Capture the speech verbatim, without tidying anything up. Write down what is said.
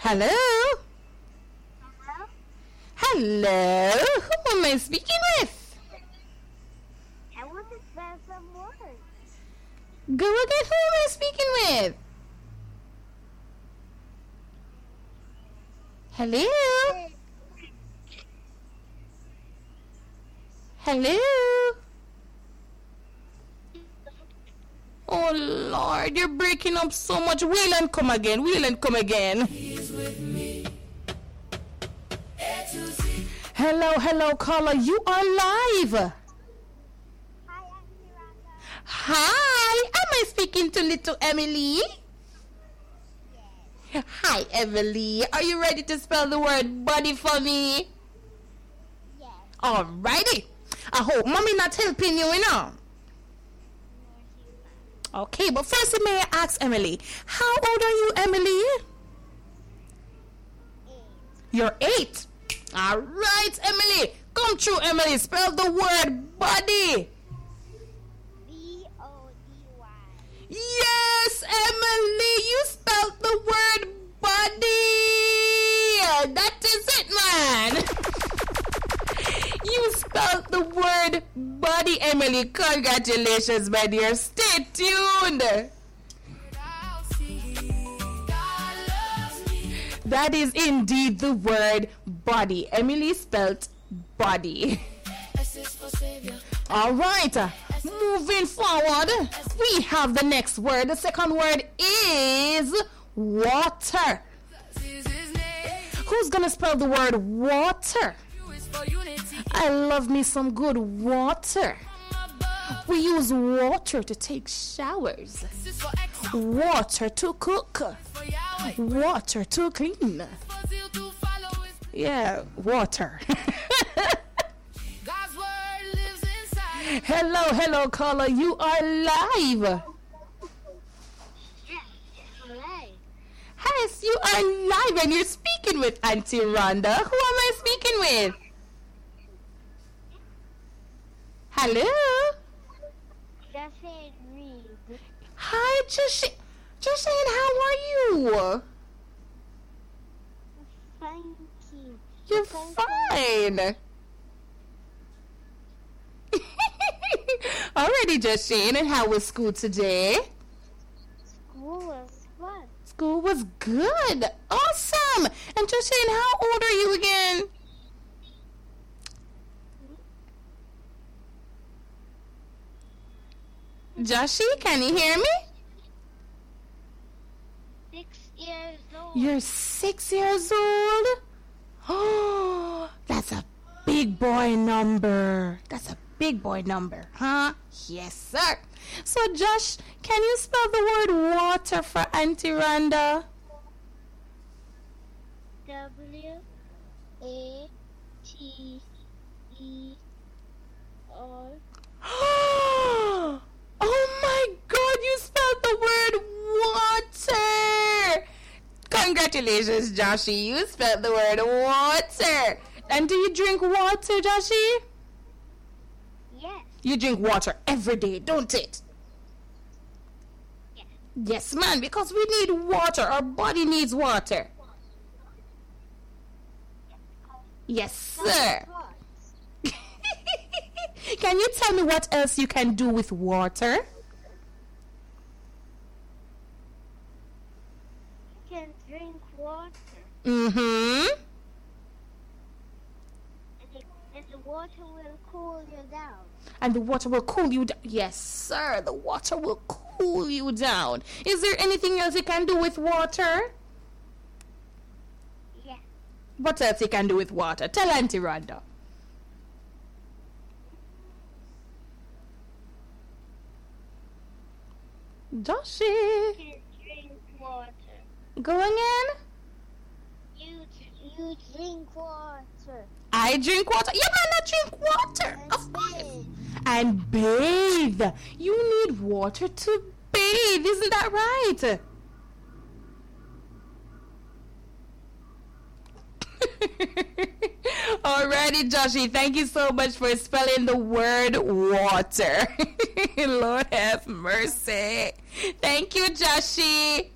Hello? Hello? Hello? Who am I speaking with? I want to spell some words. Go again. Who am I speaking with? Hello? Hello? Oh Lord, you're breaking up so much. Wheel and come again. Wheel and come again. Hello, hello, caller. You are live. Hi, Auntie Rhonda. Hi. Am I speaking to little Emily? Yes. Hi, Emily. Are you ready to spell the word body for me? Yes. Alrighty. I hope mommy not helping you, you know. No, she's not. Okay, but first may I ask Emily, how old are you, Emily? Eight. You're eight. All right, Emily. Come true, Emily. Spell the word body. B O D Y. Yes, Emily. You spelled the word body. That is it, man. You spelled the word body, Emily. Congratulations, my dear. Stay tuned. That is indeed the word body. Emily spelled body. All right. Moving forward, we have the next word. The second word is water. Who's going to spell the word water? I love me some good water. We use water to take showers, water to cook, water to clean. Yeah, water. Hello, hello, caller. You are live. Yes. Alright. Yes, you are live and you're speaking with Auntie Rhonda. Who am I speaking with? Hello? Just say read. Hi, Josh- Joshine, how are you? Thank you. You're Thank fine. Alrighty, Joshine, and how was school today? School was fun. School was good. Awesome. And Joshine, how old are you again? Joshie, can you hear me? Six years old. You're six years old? Oh, that's a big boy number. That's a big boy number, huh? Yes, sir. So, Josh, can you spell the word water for Auntie Rhonda? W A T E R. Oh my God, you spelled the word water. Congratulations, Joshie. You spelled the word water. And do you drink water, Joshie? Yes. You drink water every day, don't it? Yes. Yes, man, because we need water. Our body needs water. Yes, sir. Can you tell me what else you can do with water? You can drink water. Mm-hmm. And the, and the water will cool you down. And the water will cool you down. Yes, sir. The water will cool you down. Is there anything else you can do with water? Yes. What else you can do with water? Tell Auntie Rhonda. Joshie. You can drink water. Go again? You you drink water. I drink water. You cannot drink water. And Of course. bathe. And bathe. You need water to bathe. Isn't that right? Alrighty, Joshie. Thank you so much for spelling the word water. Lord have mercy. Thank you, Joshie.